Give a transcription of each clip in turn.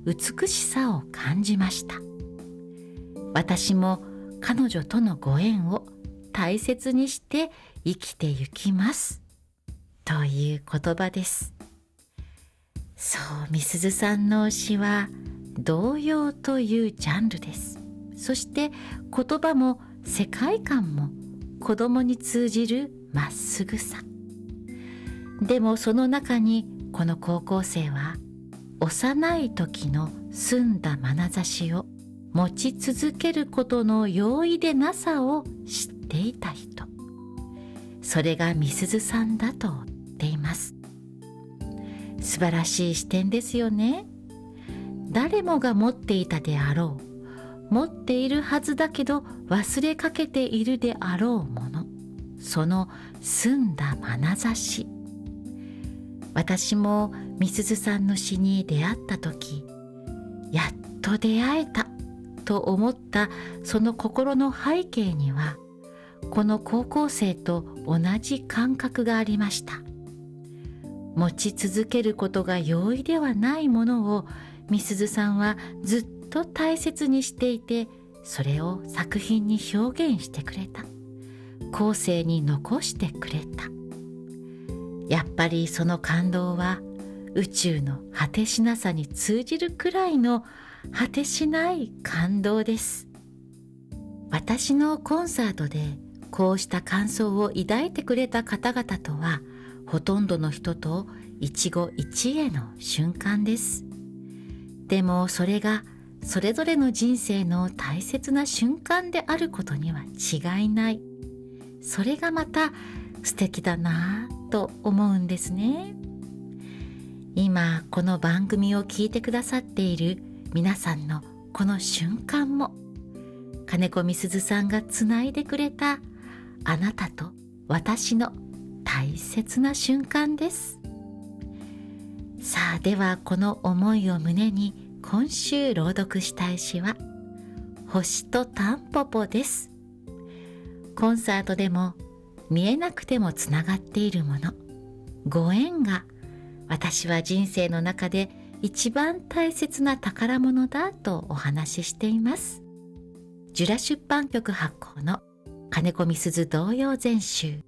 美しさを感じました。私も彼女とのご縁を大切にして生きてゆきますという言葉です。そう、みすずさんの詩は童謡というジャンルです。そして言葉も世界観も子供に通じるまっすぐさ。でもその中にこの高校生は幼い時の澄んだ眼差しを持ち続けることの容易でなさを知っていた人、それがみすずさんだと言っています。素晴らしい視点ですよね。誰もが持っていたであろう、持っているはずだけど忘れかけているであろうもの、その澄んだ眼差し。私もみすずさんの詩に出会った時、やっと出会えたと思ったその心の背景には、この高校生と同じ感覚がありました。持ち続けることが容易ではないものをみすずさんはずっと大切にしていて、それを作品に表現してくれた。後世に残してくれた。やっぱりその感動は宇宙の果てしなさに通じるくらいの果てしない感動です。私のコンサートでこうした感想を抱いてくれた方々とは、ほとんどの人と一期一会の瞬間です。でもそれがそれぞれの人生の大切な瞬間であることには違いない。それがまた素敵だなぁと思うんですね。今この番組を聞いてくださっている皆さんのこの瞬間も、金子みすずさんがつないでくれたあなたと私の大切な瞬間です。さあ、ではこの思いを胸に今週朗読したい詩は星とタンポポです。コンサートでも見えなくてもつながっているもの、ご縁が私は人生の中で一番大切な宝物だとお話ししています。ジュラ出版局発行の金子みすず童謡全集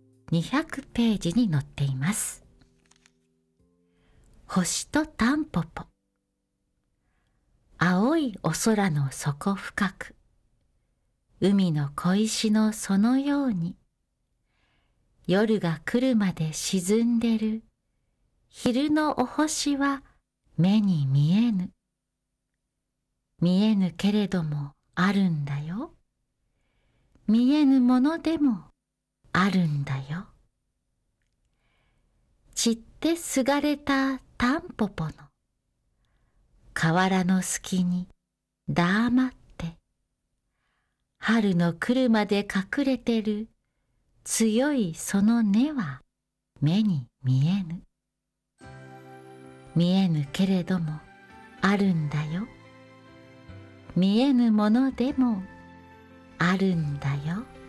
200ページに載っています。星とタンポポ。青いお空の底深く、海の小石のそのように、夜が来るまで沈んでる昼のお星は目に見えぬ。見えぬけれどもあるんだよ。見えぬものでもあるんだよ。散ってすがれたタンポポの河原の隙に黙って、春の来るまで隠れてる強いその根は目に見えぬ。見えぬけれどもあるんだよ。見えぬものでもあるんだよ。